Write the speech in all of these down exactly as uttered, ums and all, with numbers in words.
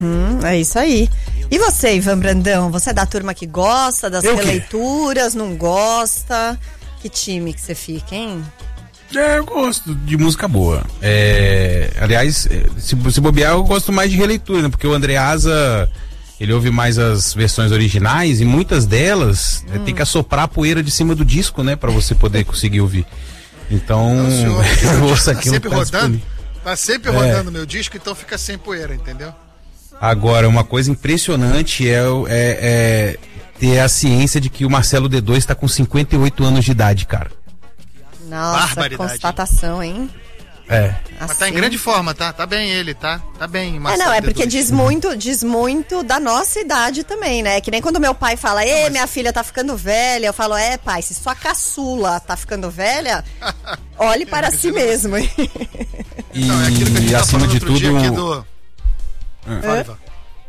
Hum, é isso aí. E você, Ivan Brandão? Você é da turma que gosta das eu releituras, que? Não gosta? Que time que você fica, hein? É, eu gosto de música boa. É, aliás, se, se bobear, eu gosto mais de releitura, né? Porque o Andreasa, ele ouve mais as versões originais e muitas delas hum. é, tem que assoprar a poeira de cima do disco, né? Pra você poder conseguir ouvir. Então, eu ouço aquilo tá sempre tá rodando. disponível. Tá sempre é. rodando meu disco, então fica sem poeira, entendeu? Agora, uma coisa impressionante é, é, é ter a ciência de que o Marcelo D dois tá com cinquenta e oito anos de idade, cara. Nossa, constatação, hein? É. Assim. Mas tá em grande forma, tá? Tá bem ele, tá? Tá bem, Marcelo. É, não, é porque diz muito, diz muito da nossa idade também, né? Que nem quando meu pai fala, ei, mas... minha filha tá ficando velha, eu falo, é, pai, se sua caçula tá ficando velha, olhe para é, si mesmo, hein? E, então, é aquilo que a gente e tá acima de tudo... Aqui do... É. Fala, Ivan.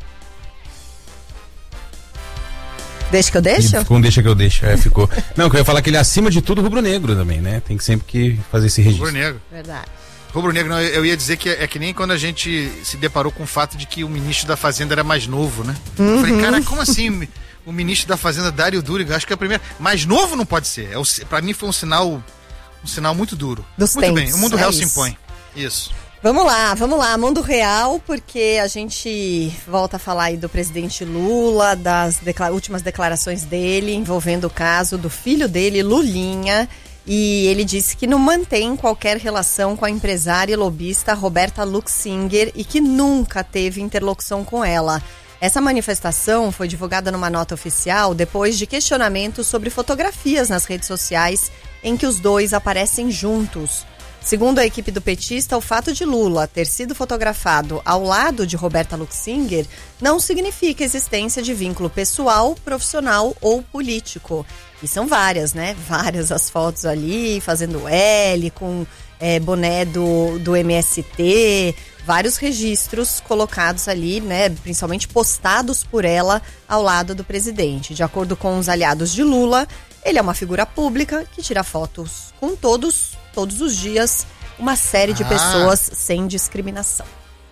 Deixa que eu deixo? Ficou um deixa que eu deixo, é, ficou. Não, que eu ia falar que ele é acima de tudo rubro-negro também, né? Tem que sempre que fazer esse registro. Rubro-negro. Verdade. Rubro-negro, não, eu ia dizer que é, é que nem quando a gente se deparou com o fato de que o ministro da Fazenda era mais novo, né? Uhum. Eu falei, cara, como assim o ministro da Fazenda, Dário Duriga, acho que é a primeira... Mais novo não pode ser. É o, pra mim foi um sinal, um sinal muito duro. Dos muito tempos, bem, o mundo é real isso. se impõe. Isso. Vamos lá, vamos lá, mundo real, porque a gente volta a falar aí do presidente Lula, das declara- últimas declarações dele envolvendo o caso do filho dele, Lulinha, e ele disse que não mantém qualquer relação com a empresária e lobista Roberta Luxinger e que nunca teve interlocução com ela. Essa manifestação foi divulgada numa nota oficial depois de questionamentos sobre fotografias nas redes sociais em que os dois aparecem juntos. Segundo a equipe do petista, o fato de Lula ter sido fotografado ao lado de Roberta Luxinger não significa a existência de vínculo pessoal, profissional ou político. E são várias, né? Várias as fotos ali, fazendo L, com é, boné do, do M S T, vários registros colocados ali, né? Principalmente postados por ela ao lado do presidente. De acordo com os aliados de Lula, ele é uma figura pública que tira fotos com todos, todos os dias, uma série de ah. pessoas sem discriminação.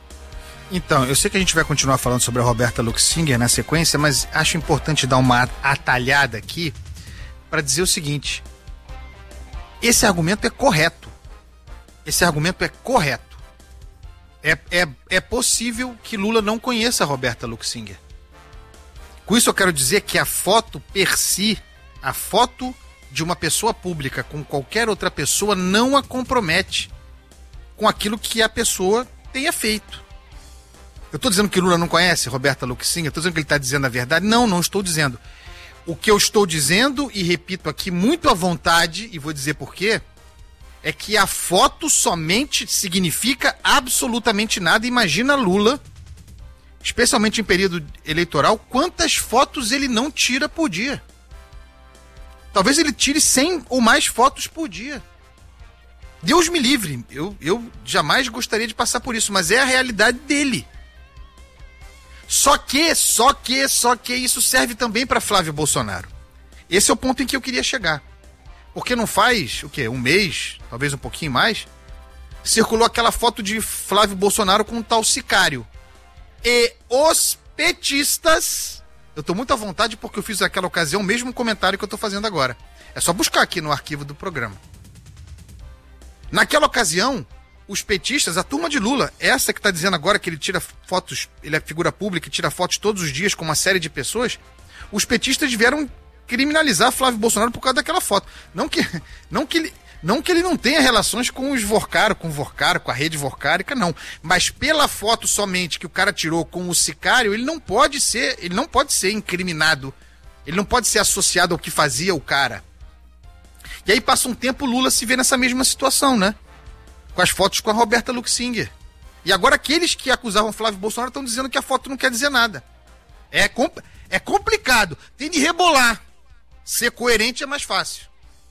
Então, eu sei que a gente vai continuar falando sobre a Roberta Luxinger na sequência, mas acho importante dar uma atalhada aqui para dizer o seguinte: esse argumento é correto. Esse argumento é correto. É, é, é possível que Lula não conheça a Roberta Luxinger. Com isso eu quero dizer que a foto per si, a foto de uma pessoa pública com qualquer outra pessoa não a compromete com aquilo que a pessoa tenha feito. Eu estou dizendo que Lula não conhece Roberta Luxinger? Estou dizendo que ele está dizendo a verdade? Não, não estou dizendo. O que eu estou dizendo, e repito aqui muito à vontade, e vou dizer por quê, é que a foto somente significa absolutamente nada. Imagina Lula, especialmente em período eleitoral, quantas fotos ele não tira por dia. Talvez ele tire cem ou mais fotos por dia. Deus me livre, eu, eu jamais gostaria de passar por isso, mas é a realidade dele. Só que, só que, só que isso serve também para Flávio Bolsonaro. Esse é o ponto em que eu queria chegar. Porque não faz, o quê? Um mês, talvez um pouquinho mais, circulou aquela foto de Flávio Bolsonaro com um tal Sicário. E os petistas... Eu tô muito à vontade porque eu fiz naquela ocasião o mesmo comentário que eu tô fazendo agora. É só buscar aqui no arquivo do programa. Naquela ocasião, os petistas, a turma de Lula, essa que tá dizendo agora que ele tira fotos, ele é figura pública e tira fotos todos os dias com uma série de pessoas, os petistas vieram criminalizar Flávio Bolsonaro por causa daquela foto. Não que, não que ele... Não que ele não tenha relações com os Vorcaro, com o Vorcaro, com a rede vorcárica, não. Mas pela foto somente que o cara tirou com o Sicário, ele não pode ser, ele não pode ser incriminado. Ele não pode ser associado ao que fazia o cara. E aí passa um tempo, o Lula se vê nessa mesma situação, né? Com as fotos com a Roberta Luxinger. E agora aqueles que acusavam Flávio Bolsonaro estão dizendo que a foto não quer dizer nada. É, compl- é complicado. Tem de rebolar. Ser coerente é mais fácil.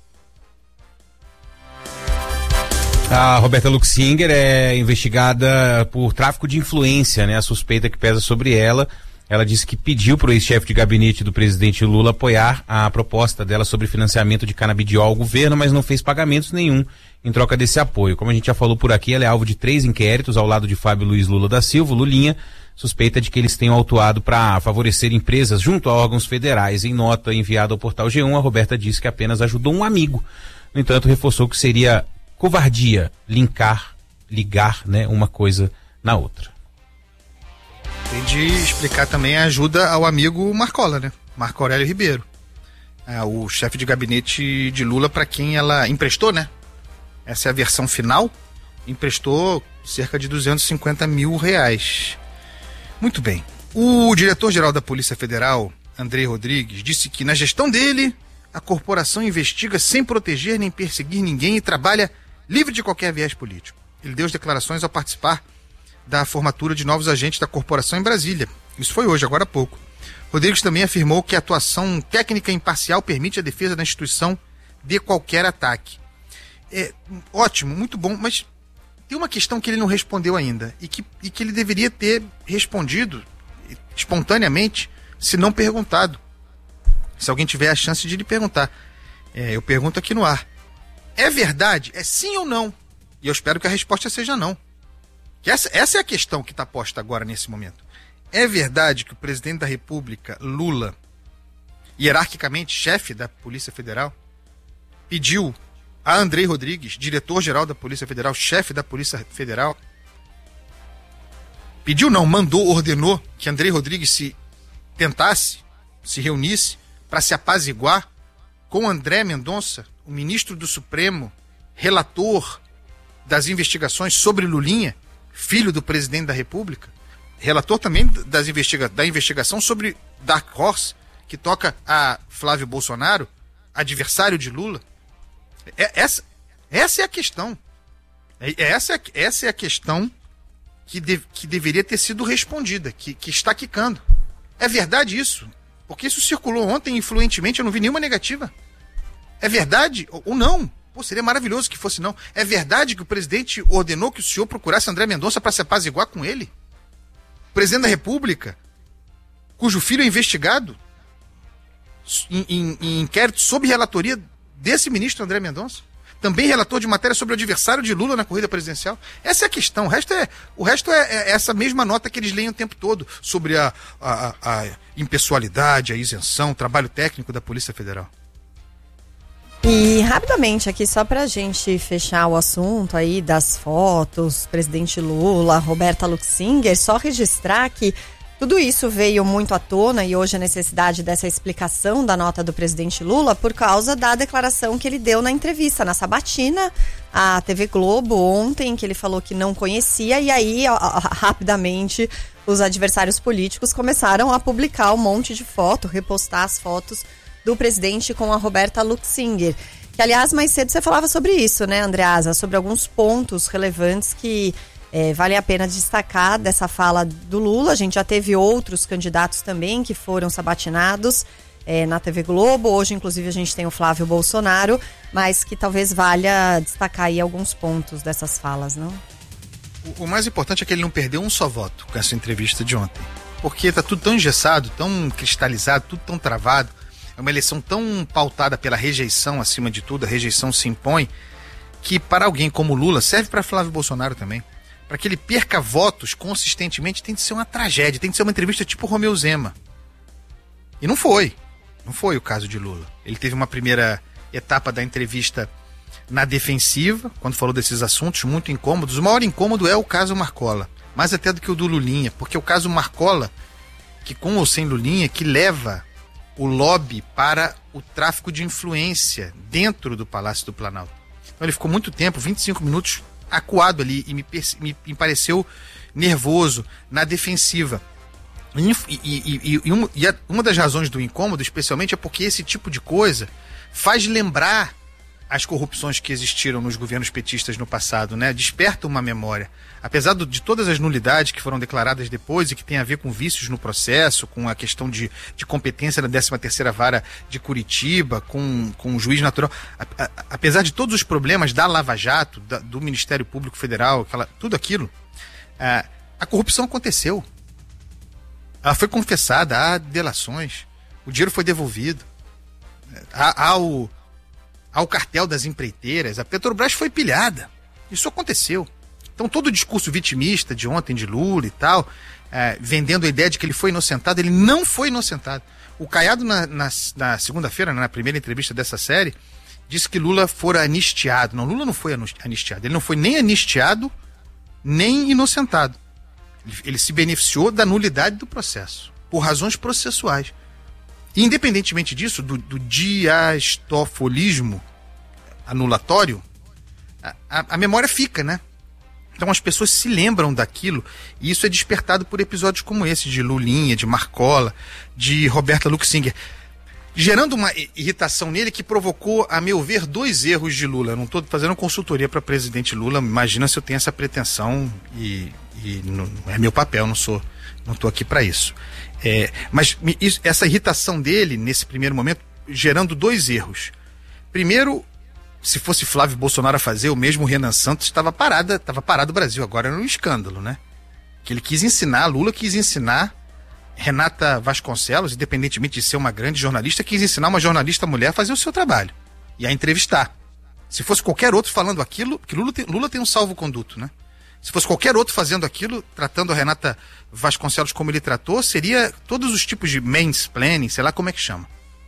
A Roberta Luxinger é investigada por tráfico de influência, né? A suspeita que pesa sobre ela. Ela disse que pediu para o ex-chefe de gabinete do presidente Lula apoiar a proposta dela sobre financiamento de canabidiol ao governo, mas não fez pagamentos nenhum em troca desse apoio. Como a gente já falou por aqui, ela é alvo de três inquéritos ao lado de Fábio Luiz Lula da Silva, Lulinha, suspeita de que eles tenham autuado para favorecer empresas junto a órgãos federais. Em nota enviada ao portal G um, a Roberta disse que apenas ajudou um amigo. No entanto, reforçou que seria covardia linkar, ligar, né, uma coisa na outra. Tem de explicar também a ajuda ao amigo Marcola, né? Marco Aurélio Ribeiro. É, o chefe de gabinete de Lula, para quem ela emprestou, né? Essa é a versão final. Emprestou cerca de duzentos e cinquenta mil reais. Muito bem. O diretor-geral da Polícia Federal, Andrei Rodrigues, disse que na gestão dele, a corporação investiga sem proteger nem perseguir ninguém e trabalha livre de qualquer viés político. Ele deu as declarações ao participar da formatura de novos agentes da corporação em Brasília. Isso foi hoje, agora há pouco. Rodrigues também afirmou que a atuação técnica imparcial permite a defesa da instituição de qualquer ataque. É, ótimo, muito bom, mas tem uma questão que ele não respondeu ainda e que, e que ele deveria ter respondido espontaneamente, se não perguntado. Se alguém tiver a chance de lhe perguntar. É, eu pergunto aqui no ar. É verdade? É sim ou não? E eu espero que a resposta seja não. Que essa, essa é a questão que está posta agora nesse momento. É verdade que o presidente da República, Lula, hierarquicamente chefe da Polícia Federal, pediu a Andrei Rodrigues, diretor-geral da Polícia Federal, chefe da Polícia Federal, pediu não, mandou, ordenou que Andrei Rodrigues se tentasse, se reunisse para se apaziguar com André Mendonça, o ministro do Supremo, relator das investigações sobre Lulinha, filho do presidente da República, relator também das investiga- da investigação sobre Dark Horse, que toca a Flávio Bolsonaro, adversário de Lula. É, essa, essa é a questão. É, essa, é, essa é a questão que, de, que deveria ter sido respondida, que, que está quicando. É verdade isso? Porque isso circulou ontem influentemente, eu não vi nenhuma negativa. É verdade ou, ou não? Pô, seria maravilhoso que fosse não. É verdade que o presidente ordenou que o senhor procurasse André Mendonça para se apaziguar com ele? O presidente da República, cujo filho é investigado em, em, em inquérito sob relatoria desse ministro André Mendonça, também relator de matéria sobre o adversário de Lula na corrida presidencial. Essa é a questão. O resto é, o resto é, é essa mesma nota que eles leem o tempo todo sobre a, a, a impessoalidade, a isenção, o trabalho técnico da Polícia Federal. E rapidamente aqui, só pra gente fechar o assunto aí das fotos, presidente Lula, Roberta Luxinger, só registrar que tudo isso veio muito à tona e hoje a necessidade dessa explicação da nota do presidente Lula por causa da declaração que ele deu na entrevista na Sabatina à T V Globo ontem, que ele falou que não conhecia, e aí a, a, rapidamente os adversários políticos começaram a publicar um monte de foto, repostar as fotos do presidente com a Roberta Luxinger. Que, aliás, mais cedo você falava sobre isso, né, Andreasa? Sobre alguns pontos relevantes que é, vale a pena destacar dessa fala do Lula. A gente já teve outros candidatos também que foram sabatinados é, na T V Globo. Hoje, inclusive, a gente tem o Flávio Bolsonaro, mas que talvez valha destacar aí alguns pontos dessas falas, não? O, o mais importante é que ele não perdeu um só voto com essa entrevista de ontem. Porque tá tudo tão engessado, tão cristalizado, tudo tão travado. É uma eleição tão pautada pela rejeição, acima de tudo, a rejeição se impõe, que para alguém como Lula, serve para Flávio Bolsonaro também, para que ele perca votos consistentemente, tem de ser uma tragédia, tem de ser uma entrevista tipo Romeu Zema. E não foi, não foi o caso de Lula. Ele teve uma primeira etapa da entrevista na defensiva, quando falou desses assuntos muito incômodos. O maior incômodo é o caso Marcola, mais até do que o do Lulinha, porque o caso Marcola, que com ou sem Lulinha, que leva o lobby para o tráfico de influência dentro do Palácio do Planalto. Então ele ficou muito tempo, vinte e cinco minutos, acuado ali e me, me, me pareceu nervoso, na defensiva. E, e, e, e, uma, e a, uma das razões do incômodo, especialmente, é porque esse tipo de coisa faz lembrar as corrupções que existiram nos governos petistas no passado, né? Desperta uma memória. Apesar do, de todas as nulidades que foram declaradas depois e que tem a ver com vícios no processo, com a questão de, de competência da décima terceira Vara de Curitiba, com, com o juiz natural, a, a, apesar de todos os problemas da Lava Jato, da, do Ministério Público Federal, aquela, tudo aquilo, a, a corrupção aconteceu. Ela foi confessada, há delações, o dinheiro foi devolvido, há, há o ao cartel das empreiteiras, a Petrobras foi pilhada. Isso aconteceu. Então todo o discurso vitimista de ontem de Lula e tal, é, vendendo a ideia de que ele foi inocentado, ele não foi inocentado. O Caiado, na, na, na segunda-feira, na primeira entrevista dessa série, disse que Lula fora anistiado. Não, Lula não foi anistiado. Ele não foi nem anistiado, nem inocentado. Ele, ele se beneficiou da nulidade do processo, por razões processuais. E, independentemente disso, do, do diastofolismo anulatório, a, a, a memória fica, né? Então as pessoas se lembram daquilo, e isso é despertado por episódios como esse, de Lulinha, de Marcola, de Roberta Luxinger, gerando uma irritação nele que provocou, a meu ver, dois erros de Lula. Eu não estou fazendo consultoria para presidente Lula, imagina se eu tenho essa pretensão, e, e não, não é meu papel, não sou, não estou aqui para isso. É, mas isso, essa irritação dele, nesse primeiro momento, gerando dois erros. Primeiro, se fosse Flávio Bolsonaro a fazer, o mesmo Renan Santos estava parado, estava parado o Brasil. Agora era um escândalo, né? Que ele quis ensinar, Lula quis ensinar Renata Vasconcelos, independentemente de ser uma grande jornalista, quis ensinar uma jornalista mulher a fazer o seu trabalho e a entrevistar. Se fosse qualquer outro falando aquilo, que Lula tem, Lula tem um salvo-conduto, né? Se fosse qualquer outro fazendo aquilo, tratando a Renata Vasconcelos como ele tratou, seria todos os tipos de mansplaining, sei lá como é que chama.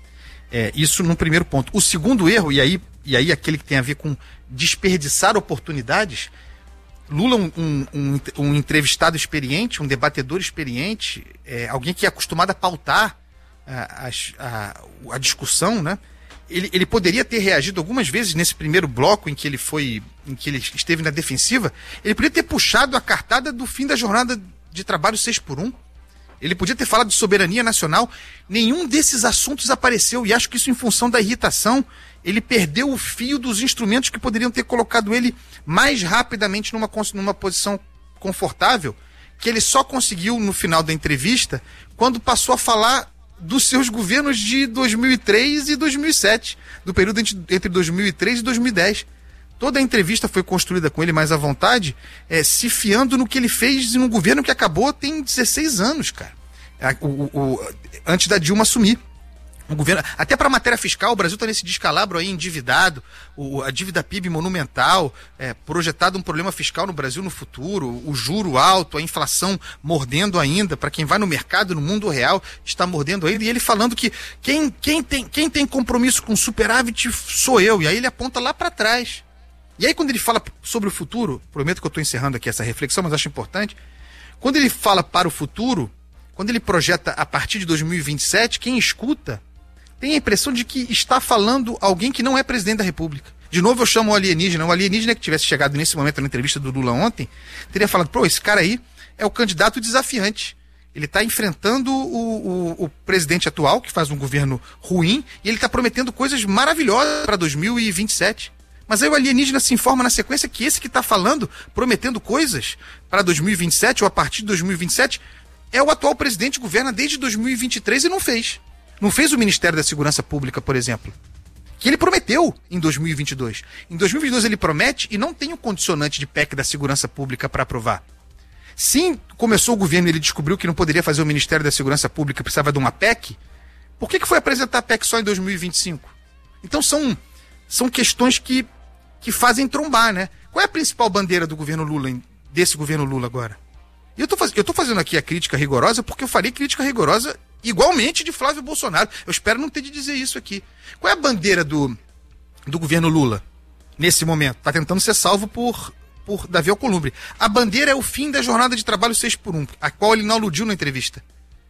É, isso num primeiro ponto. O segundo erro, e aí, e aí aquele que tem a ver com desperdiçar oportunidades, Lula, um, um, um, um entrevistado experiente, um debatedor experiente, é, alguém que é acostumado a pautar a, a, a discussão, né? Ele, ele poderia ter reagido algumas vezes nesse primeiro bloco em que ele foi, em que ele esteve na defensiva, ele poderia ter puxado a cartada do fim da jornada de trabalho seis por um. Ele podia ter falado de soberania nacional. Nenhum desses assuntos apareceu, e acho que isso, em função da irritação, ele perdeu o fio dos instrumentos que poderiam ter colocado ele mais rapidamente numa, numa posição confortável, que ele só conseguiu no final da entrevista, quando passou a falar dos seus governos de dois mil e três e dois mil e sete, do período entre dois mil e três e dois mil e dez. Toda a entrevista foi construída com ele mais à vontade, é, se fiando no que ele fez num governo que acabou tem dezesseis anos, cara. O, o, o, antes da Dilma assumir. O governo, até para a matéria fiscal, o Brasil está nesse descalabro aí, endividado, o, a dívida P I B monumental, é, projetado um problema fiscal no Brasil no futuro, o juro alto, a inflação mordendo ainda, para quem vai no mercado, no mundo real, está mordendo ainda, e ele falando que quem, quem, tem, quem tem compromisso com superávit sou eu, e aí ele aponta lá para trás. E aí quando ele fala sobre o futuro, prometo que eu estou encerrando aqui essa reflexão, mas acho importante, quando ele fala para o futuro, quando ele projeta a partir de dois mil e vinte e sete, quem escuta tem a impressão de que está falando alguém que não é presidente da República. De novo eu chamo o alienígena. O alienígena que tivesse chegado nesse momento na entrevista do Lula ontem, teria falado, pô, esse cara aí é o candidato desafiante. Ele está enfrentando o, o, o presidente atual, que faz um governo ruim, e ele está prometendo coisas maravilhosas para dois mil e vinte e sete. Mas aí o alienígena se informa na sequência que esse que está falando, prometendo coisas para dois mil e vinte e sete, ou a partir de dois mil e vinte e sete, é o atual presidente que governa desde dois mil e vinte e três e não fez. Não fez o Ministério da Segurança Pública, por exemplo, que ele prometeu em dois mil e vinte e dois. Em dois mil e vinte e dois ele promete e não tem o condicionante de P E C da Segurança Pública para aprovar. Sim, começou o governo e ele descobriu que não poderia fazer o Ministério da Segurança Pública, precisava de uma P E C. Por que que foi apresentar a P E C só em dois mil e vinte e cinco? Então são, são questões que, que fazem trombar, né? Qual é a principal bandeira do governo Lula, desse governo Lula agora? E eu tô, faz... eu tô fazendo aqui a crítica rigorosa porque eu farei crítica rigorosa igualmente de Flávio Bolsonaro. Eu espero não ter de dizer isso aqui. Qual é a bandeira do, do governo Lula nesse momento? Está tentando ser salvo por, por Davi Alcolumbre. A bandeira é o fim da jornada de trabalho seis por um, a qual ele não aludiu na entrevista.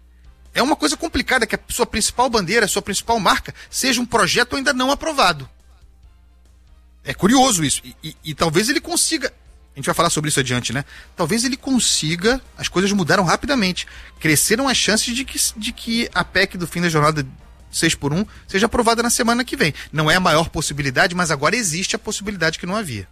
É uma coisa complicada que a sua principal bandeira, a sua principal marca, seja um projeto ainda não aprovado. É curioso isso. E, e, e talvez ele consiga... A gente vai falar sobre isso adiante, né? Talvez ele consiga... As coisas mudaram rapidamente. Cresceram as chances de que, de que a P E C do fim da jornada seis por um seja aprovada na semana que vem. Não é a maior possibilidade, mas agora existe a possibilidade que não havia.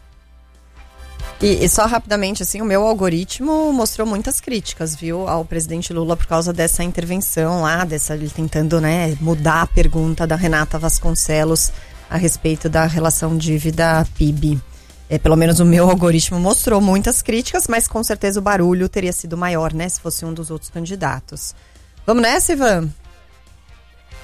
E, e só rapidamente, assim, o meu algoritmo mostrou muitas críticas, viu, ao presidente Lula por causa dessa intervenção lá, dessa, ele tentando, né, mudar a pergunta da Renata Vasconcelos a respeito da relação dívida-P I B. É, pelo menos o meu algoritmo mostrou muitas críticas, mas com certeza o barulho teria sido maior, né, se fosse um dos outros candidatos. Vamos nessa, Ivan?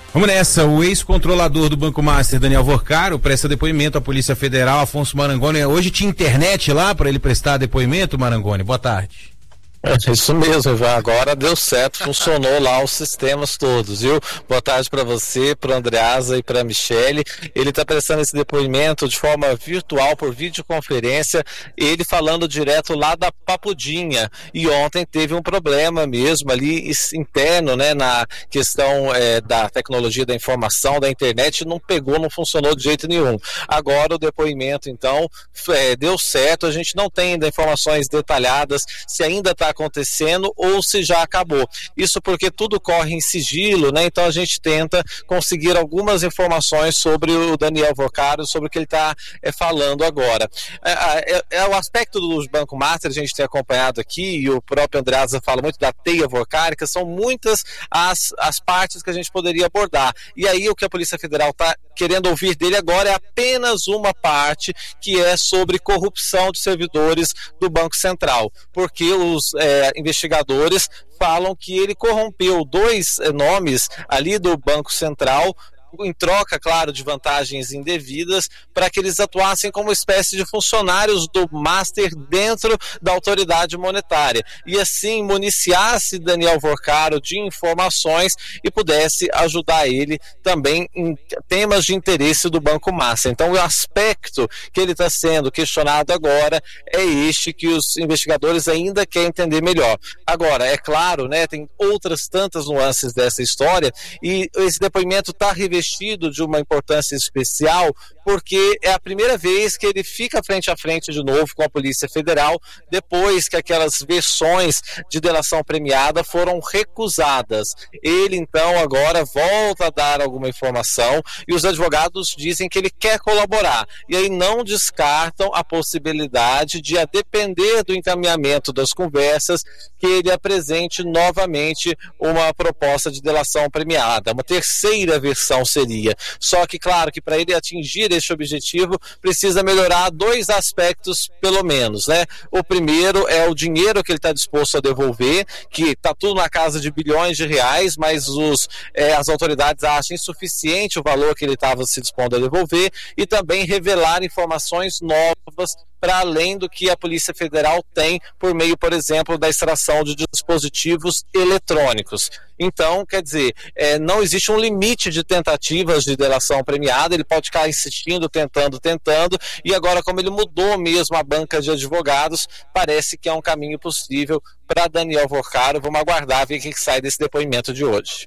Vamos nessa, o ex-controlador do Banco Master, Daniel Vorcaro, presta depoimento à Polícia Federal. Afonso Marangoni, hoje tinha internet lá para ele prestar depoimento, Marangoni? Boa tarde. É isso mesmo, Ivan. Agora deu certo, funcionou lá os sistemas todos, viu? Boa tarde para você, para Andreasa e para Michele. Ele está prestando esse depoimento de forma virtual, por videoconferência, ele falando direto lá da Papudinha. E ontem teve um problema mesmo ali interno, né, na questão é, da tecnologia da informação, da internet, não pegou, não funcionou de jeito nenhum. Agora o depoimento, então, é, deu certo. A gente não tem ainda informações detalhadas se ainda está acontecendo ou se já acabou. Isso porque tudo corre em sigilo, né? Então a gente tenta conseguir algumas informações sobre o Daniel Vorcaro, sobre o que ele está é, falando agora. É, é, é o aspecto dos Banco Master, a gente tem acompanhado aqui, e o próprio Andreasa fala muito da teia vorcárica, são muitas as, as partes que a gente poderia abordar. E aí o que a Polícia Federal está querendo ouvir dele agora é apenas uma parte, que é sobre corrupção de servidores do Banco Central, porque os É, investigadores falam que ele corrompeu dois é, nomes ali do Banco Central, em troca, claro, de vantagens indevidas, para que eles atuassem como espécie de funcionários do Master dentro da autoridade monetária, e assim municiasse Daniel Vorcaro de informações e pudesse ajudar ele também em temas de interesse do Banco Master. Então o aspecto que ele está sendo questionado agora é este, que os investigadores ainda querem entender melhor. Agora, é claro, né, tem outras tantas nuances dessa história, e esse depoimento está revestido de uma importância especial, porque é a primeira vez que ele fica frente a frente de novo com a Polícia Federal, depois que aquelas versões de delação premiada foram recusadas. Ele, então, agora volta a dar alguma informação, e os advogados dizem que ele quer colaborar, e aí não descartam a possibilidade de, a depender do encaminhamento das conversas, que ele apresente novamente uma proposta de delação premiada, uma terceira versão seria. Só que, claro, que para ele atingir esse objetivo, precisa melhorar dois aspectos, pelo menos, né? O primeiro é o dinheiro que ele está disposto a devolver, que está tudo na casa de bilhões de reais, mas os, é, as autoridades acham insuficiente o valor que ele estava se dispondo a devolver, e também revelar informações novas para além do que a Polícia Federal tem por meio, por exemplo, da extração de dispositivos eletrônicos. Então, quer dizer, é, não existe um limite de tentativas de delação premiada, ele pode ficar insistindo, tentando, tentando, e agora, como ele mudou mesmo a banca de advogados, parece que é um caminho possível para Daniel Vorcaro. Vamos aguardar, ver o que sai desse depoimento de hoje.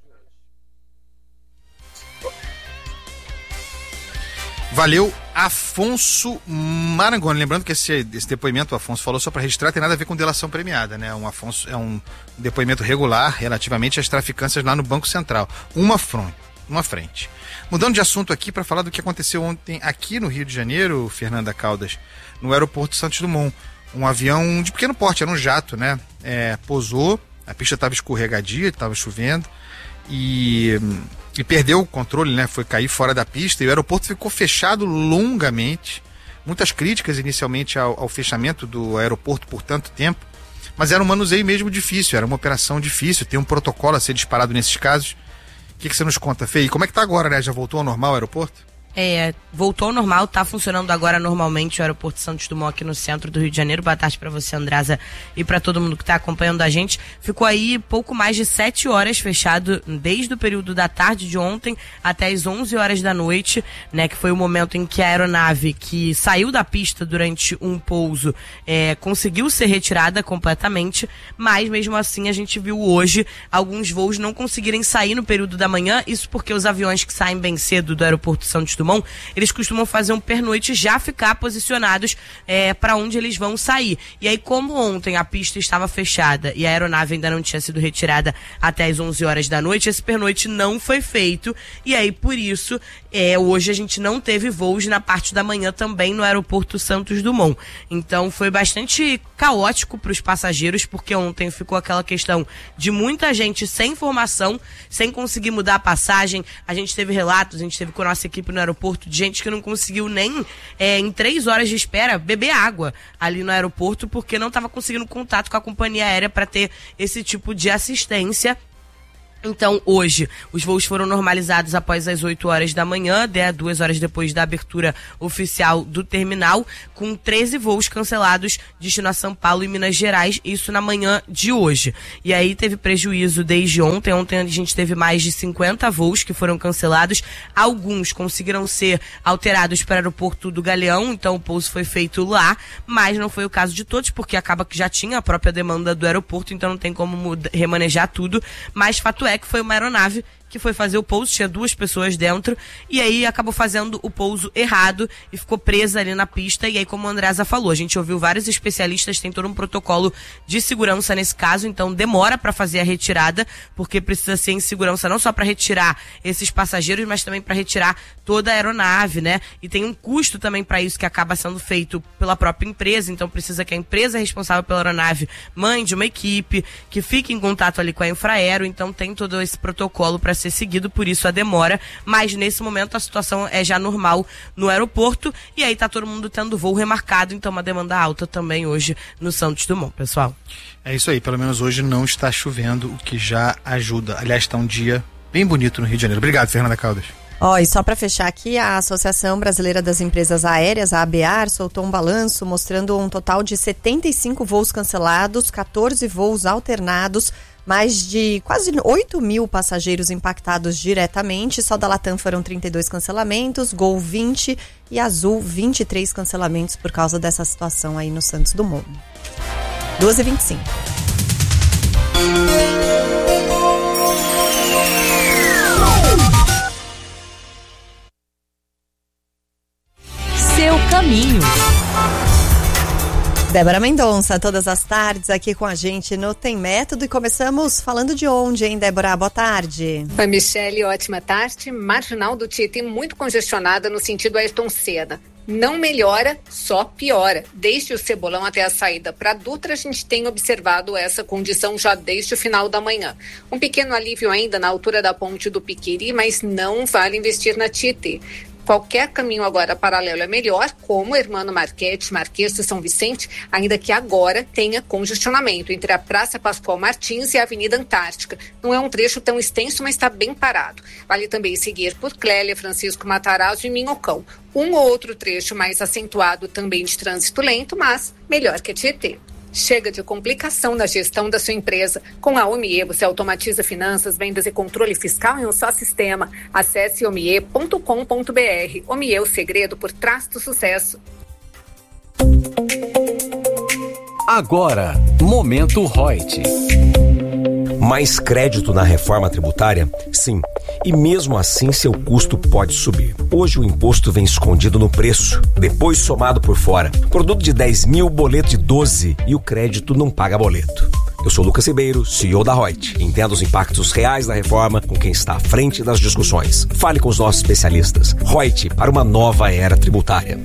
Valeu, Afonso Marangoni. Lembrando que esse, esse depoimento, o Afonso falou só para registrar, tem nada a ver com delação premiada, né? Um Afonso é um depoimento regular relativamente às traficâncias lá no Banco Central. Uma frente, uma frente. Mudando de assunto aqui para falar do que aconteceu ontem aqui no Rio de Janeiro, Fernanda Caldas, no aeroporto Santos Dumont. Um avião de pequeno porte, era um jato, né? É, pousou, a pista estava escorregadia, estava chovendo, e... e perdeu o controle, né? Foi cair fora da pista, e o aeroporto ficou fechado longamente. Muitas críticas inicialmente ao, ao fechamento do aeroporto por tanto tempo, mas era um manuseio mesmo difícil, era uma operação difícil, tem um protocolo a ser disparado nesses casos. O que, que você nos conta, Fê? E como é que tá agora, né? Já voltou ao normal o aeroporto? É, voltou ao normal, tá funcionando agora normalmente o aeroporto Santos Dumont aqui no centro do Rio de Janeiro. Boa tarde para você, Andreasa, e para todo mundo que tá acompanhando a gente. Ficou aí pouco mais de sete horas fechado, desde o período da tarde de ontem até as onze horas da noite, né, que foi o momento em que a aeronave que saiu da pista durante um pouso é, conseguiu ser retirada completamente, mas mesmo assim a gente viu hoje alguns voos não conseguirem sair no período da manhã, isso porque os aviões que saem bem cedo do aeroporto Santos Dumont, eles costumam fazer um pernoite e já ficar posicionados é, para onde eles vão sair. E aí, como ontem a pista estava fechada e a aeronave ainda não tinha sido retirada até as onze horas da noite, esse pernoite não foi feito, e aí por isso é, hoje a gente não teve voos na parte da manhã também no aeroporto Santos Dumont. Então foi bastante caótico para os passageiros, porque ontem ficou aquela questão de muita gente sem informação, sem conseguir mudar a passagem. A gente teve relatos, a gente teve com a nossa equipe no aeroporto de gente que não conseguiu nem é, em três horas de espera beber água ali no aeroporto, porque não estava conseguindo contato com a companhia aérea para ter esse tipo de assistência. Então, hoje, os voos foram normalizados após as oito horas da manhã, duas horas depois da abertura oficial do terminal, com treze voos cancelados, destino a São Paulo e Minas Gerais, isso na manhã de hoje. E aí teve prejuízo desde ontem. Ontem a gente teve mais de cinquenta voos que foram cancelados. Alguns conseguiram ser alterados para o aeroporto do Galeão, então o pouso foi feito lá, mas não foi o caso de todos, porque acaba que já tinha a própria demanda do aeroporto, então não tem como muda, remanejar tudo, mas fato é que foi uma aeronave que foi fazer o pouso, tinha duas pessoas dentro, e aí acabou fazendo o pouso errado e ficou presa ali na pista. E aí, como a Andresa falou, a gente ouviu vários especialistas, tem todo um protocolo de segurança nesse caso, então demora para fazer a retirada, porque precisa ser em segurança não só para retirar esses passageiros, mas também para retirar toda a aeronave, né? E tem um custo também para isso que acaba sendo feito pela própria empresa, então precisa que a empresa responsável pela aeronave mande uma equipe que fique em contato ali com a Infraero, então tem todo esse protocolo para ser seguido, por isso a demora, mas nesse momento a situação é já normal no aeroporto, e aí tá todo mundo tendo voo remarcado, então uma demanda alta também hoje no Santos Dumont, pessoal. É isso aí, pelo menos hoje não está chovendo, o que já ajuda. Aliás, está um dia bem bonito no Rio de Janeiro. Obrigado, Fernanda Caldas. Ó, oh, e só para fechar aqui, a Associação Brasileira das Empresas Aéreas, a ABAR, soltou um balanço mostrando um total de setenta e cinco voos cancelados, quatorze voos alternados, mais de quase oito mil passageiros impactados diretamente. Só da Latam foram trinta e dois cancelamentos, Gol vinte e Azul vinte e três cancelamentos por causa dessa situação aí no Santos Dumont. duas e vinte e cinco. Seu caminho. Débora Mendonça, todas as tardes aqui com a gente no Tem Método, e começamos falando de onde, hein, Débora? Boa tarde. Oi, Michele, ótima tarde. Marginal do Tietê muito congestionada no sentido Ayrton Senna. Não melhora, só piora. Desde o Cebolão até a saída para Dutra, a gente tem observado essa condição já desde o final da manhã. Um pequeno alívio ainda na altura da ponte do Piquiri, mas não vale investir na Tietê. Qualquer caminho agora paralelo é melhor, como Hermano Marquete, Marquês de São Vicente, ainda que agora tenha congestionamento entre a Praça Pascoal Martins e a Avenida Antártica. Não é um trecho tão extenso, mas está bem parado. Vale também seguir por Clélia, Francisco Matarazzo e Minhocão. Um ou outro trecho mais acentuado também de trânsito lento, mas melhor que a Tietê. Chega de complicação na gestão da sua empresa. Com a Omie, você automatiza finanças, vendas e controle fiscal em um só sistema. Acesse omie ponto com ponto br. Omie, o segredo por trás do sucesso. Agora, Momento Reut. Mais crédito na reforma tributária? Sim. E mesmo assim seu custo pode subir. Hoje o imposto vem escondido no preço, depois somado por fora. Produto de dez mil, boleto de doze e o crédito não paga boleto. Eu sou Lucas Ribeiro, C E O da Reut. Entenda os impactos reais da reforma com quem está à frente das discussões. Fale com os nossos especialistas. Reut, para uma nova era tributária.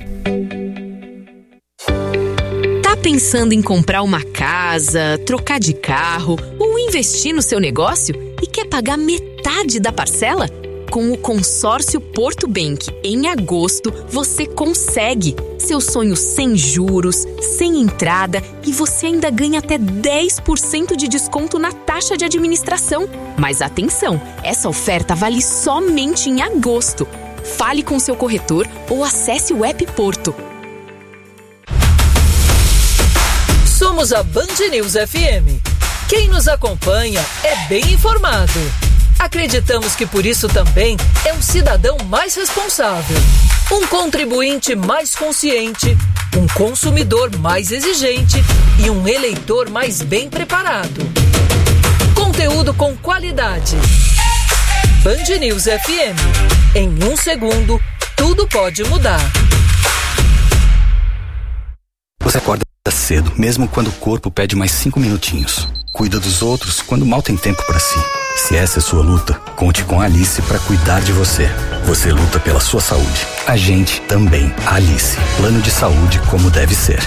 Tá pensando em comprar uma casa, trocar de carro ou investir no seu negócio e quer pagar metade da parcela? Com o consórcio Porto Bank, em agosto, você consegue. Seu sonho sem juros, sem entrada, e você ainda ganha até dez por cento de desconto na taxa de administração. Mas atenção, essa oferta vale somente em agosto. Fale com seu corretor ou acesse o app Porto. Somos a Band News F M. Quem nos acompanha é bem informado. Acreditamos que por isso também é um cidadão mais responsável, um contribuinte mais consciente, um consumidor mais exigente e um eleitor mais bem preparado. Conteúdo com qualidade. Band News F M. Em um segundo, tudo pode mudar. Você acorda cedo, mesmo quando o corpo pede mais cinco minutinhos. Cuida dos outros quando mal tem tempo para si. Se essa é sua luta, conte com a Alice para cuidar de você. Você luta pela sua saúde. A gente também. A Alice. Plano de saúde como deve ser.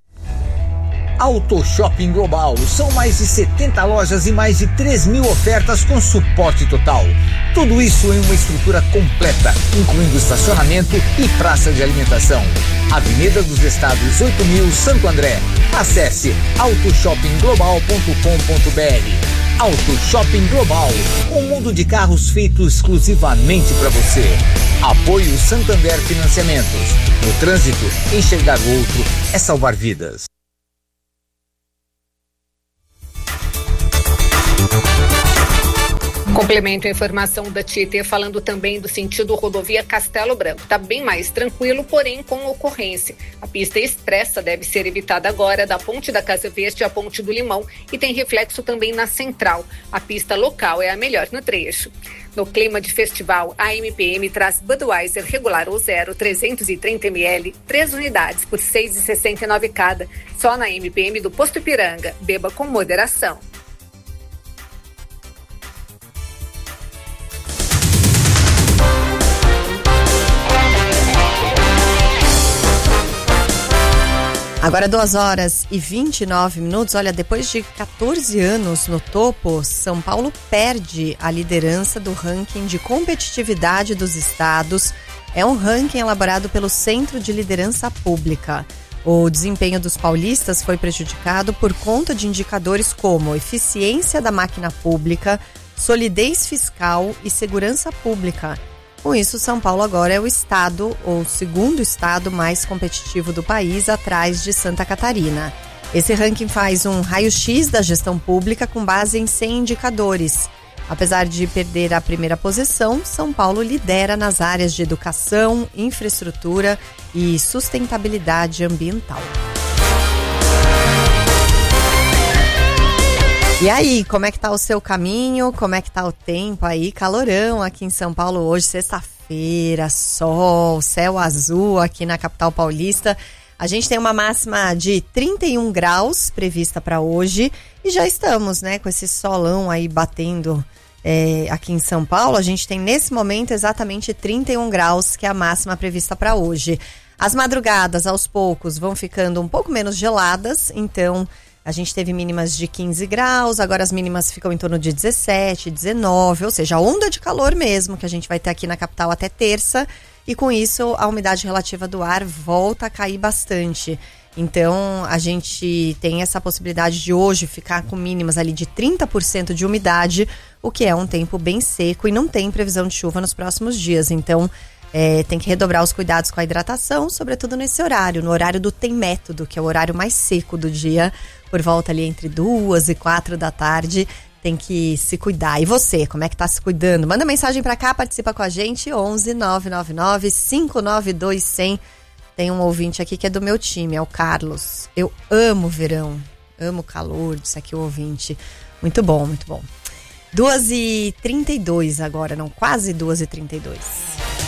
Auto Shopping Global. São mais de setenta lojas e mais de três mil ofertas com suporte total. Tudo isso em uma estrutura completa, incluindo estacionamento e praça de alimentação. Avenida dos Estados oito mil, Santo André. Acesse auto shopping global ponto com ponto br. Auto Shopping Global, um mundo de carros feito exclusivamente para você. Apoio Santander Financiamentos. No trânsito, enxergar o outro é salvar vidas. Complemento a informação da Tietê falando também do sentido rodovia Castelo Branco. Está bem mais tranquilo, porém com ocorrência. A pista expressa deve ser evitada agora da Ponte da Casa Verde à Ponte do Limão e tem reflexo também na Central. A pista local é a melhor no trecho. No clima de festival, a M P M traz Budweiser regular ou zero, trezentos e trinta mililitros, três unidades por seis reais e sessenta e nove centavos cada. Só na M P M do Posto Ipiranga. Beba com moderação. Agora duas horas e vinte e nove minutos. Olha, depois de quatorze anos no topo, São Paulo perde a liderança do ranking de competitividade dos estados. É um ranking elaborado pelo Centro de Liderança Pública. O desempenho dos paulistas foi prejudicado por conta de indicadores como eficiência da máquina pública, solidez fiscal e segurança pública. Com isso, São Paulo agora é o estado, ou segundo estado mais competitivo do país, atrás de Santa Catarina. Esse ranking faz um raio-x da gestão pública com base em cem indicadores. Apesar de perder a primeira posição, São Paulo lidera nas áreas de educação, infraestrutura e sustentabilidade ambiental. E aí, como é que tá o seu caminho? Como é que tá o tempo aí? Calorão aqui em São Paulo hoje, sexta-feira, sol, céu azul aqui na capital paulista. A gente tem uma máxima de trinta e um graus prevista para hoje e já estamos, né, com esse solão aí batendo é, aqui em São Paulo. A gente tem nesse momento exatamente trinta e um graus, que é a máxima prevista para hoje. As madrugadas, aos poucos, vão ficando um pouco menos geladas, então a gente teve mínimas de quinze graus, agora as mínimas ficam em torno de dezessete, dezenove, ou seja, a onda de calor mesmo que a gente vai ter aqui na capital até terça, e com isso a umidade relativa do ar volta a cair bastante. Então a gente tem essa possibilidade de hoje ficar com mínimas ali de trinta por cento de umidade, o que é um tempo bem seco e não tem previsão de chuva nos próximos dias. Então É, tem que redobrar os cuidados com a hidratação, sobretudo nesse horário, no horário do Tem Método, que é o horário mais seco do dia, por volta ali entre duas e quatro da tarde, tem que se cuidar. E você, como é que tá se cuidando? Manda mensagem pra cá, participa com a gente, onze nove nove nove, cinco nove dois, zero zero. Tem um ouvinte aqui que é do meu time, é o Carlos. Eu amo o verão, amo o calor, disse aqui o ouvinte. Muito bom, muito bom. duas e trinta e dois agora, não, quase duas e trinta e dois.